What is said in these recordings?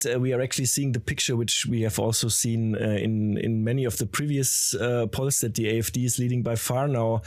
we are actually seeing the picture which we have also seen in many of the previous polls, that the AfD is leading by far now,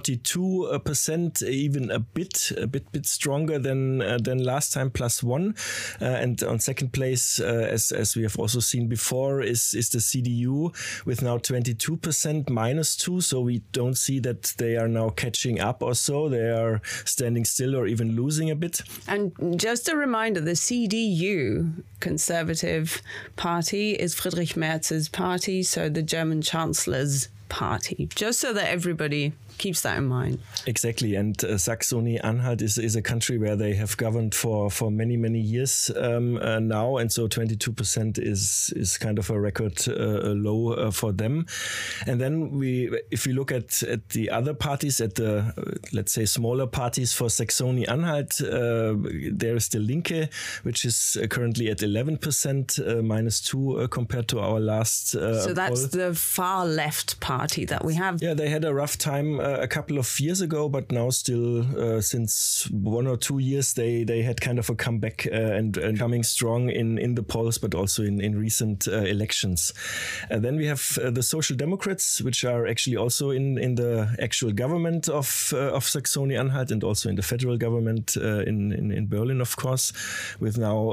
42%, even a bit stronger than last time, +1, and on second place, as we have also seen before, is the CDU with now 22%, -2. So we don't see that they are now catching up or so. They are standing still or even losing a bit. And just a reminder, the CDU, Conservative Party, is Friedrich Merz's party, so the German Chancellor's party, just so that everybody keeps that in mind. Exactly, and Saxony-Anhalt is a country where they have governed for many years now, and so 22% is kind of a record low for them. And then if we look at the other parties, at the let's say smaller parties for Saxony-Anhalt, there is the Linke, which is currently at 11%, -2 compared to our last so that's poll. the far left party that we have. Yeah, they had a rough time a couple of years ago, but now still since 1 or 2 years they had kind of a comeback and coming strong in the polls, but also in recent elections. And then we have the Social Democrats, which are actually also in the actual government of Saxony-Anhalt and also in the federal government in Berlin, of course, with now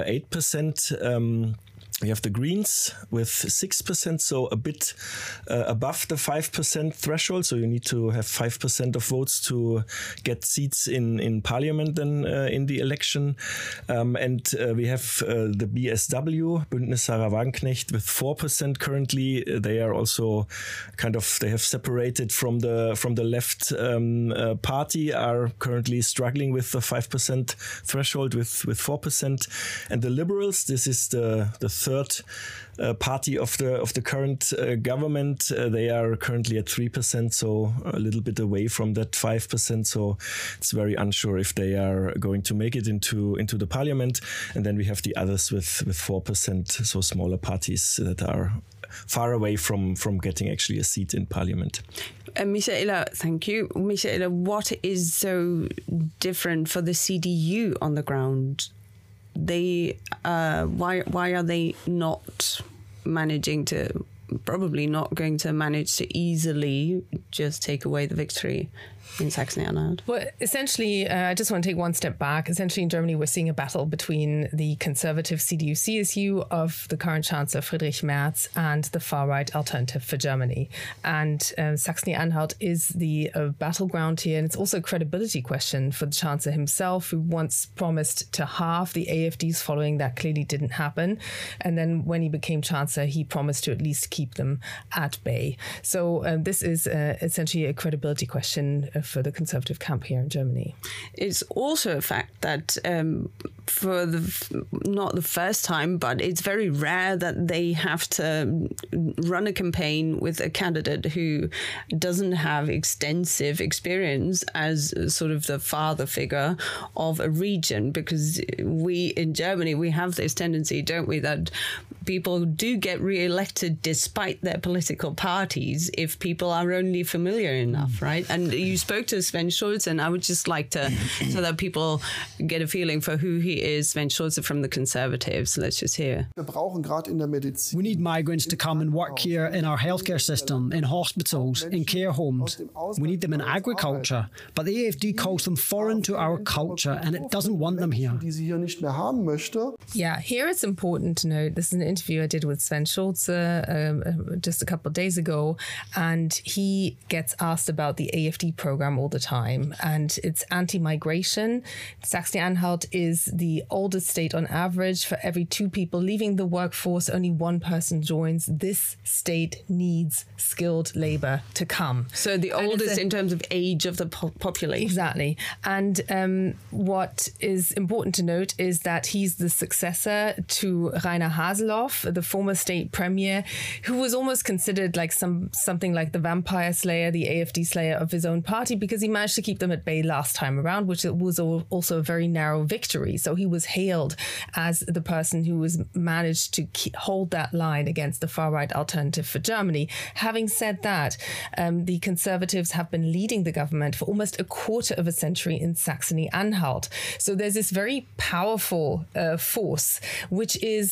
8%. We have the Greens with 6%, so a bit above the 5% threshold. So you need to have 5% of votes to get seats in parliament then in the election. And we have the BSW, Bündnis Sarah Wagenknecht, with 4% currently. They are also they have separated from the left party, are currently struggling with the 5% threshold with 4%. And the Liberals, this is the third party of the current government. They are currently at 3%, so a little bit away from that 5%. So it's very unsure if they are going to make it into the parliament. And then we have the others with 4%, so smaller parties that are far away from getting actually a seat in parliament. Michaela, thank you. Michaela, what is so different for the CDU on the ground? They why are they not managing to, probably not going to manage to easily just take away the victory in Saxony-Anhalt? Well, essentially, I just want to take one step back. Essentially, in Germany, we're seeing a battle between the conservative CDU-CSU of the current Chancellor Friedrich Merz and the far-right Alternative for Germany. And Saxony-Anhalt is the battleground here. And it's also a credibility question for the Chancellor himself, who once promised to halve the AfD's following. That clearly didn't happen. And then when he became Chancellor, he promised to at least keep them at bay. So this is essentially a credibility question for the conservative camp here in Germany. It's also a fact that for not the first time, but it's very rare that they have to run a campaign with a candidate who doesn't have extensive experience as sort of the father figure of a region, because we in Germany, we have this tendency, don't we, that people do get re-elected despite their political parties if people are only familiar enough, right? And you spoke to Sven Schulze, and I would just like to, so that people get a feeling for who he is, Sven Schulze from the Conservatives. Let's just hear. We need migrants to come and work here in our healthcare system, in hospitals, in care homes. We need them in agriculture, but the AfD calls them foreign to our culture, and it doesn't want them here. Yeah, here it's important to note, this is an interview I did with Sven Schulze just a couple of days ago, and he gets asked about the AfD program all the time, and it's anti-migration. Saxony-Anhalt is the oldest state on average. For every 2 people leaving the workforce, only 1 person joins. This state needs skilled labor to come. So the oldest in terms of age of the population. Exactly. And what is important to note is that he's the successor to Rainer Haseloff, the former state premier, who was almost considered like something like the vampire slayer, the AfD slayer of his own party. party because he managed to keep them at bay last time around, which was also a very narrow victory. So he was hailed as the person who was managed to hold that line against the far-right Alternative for Germany. Having said that, the Conservatives have been leading the government for almost a quarter of a century in Saxony-Anhalt. So there's this very powerful force, which is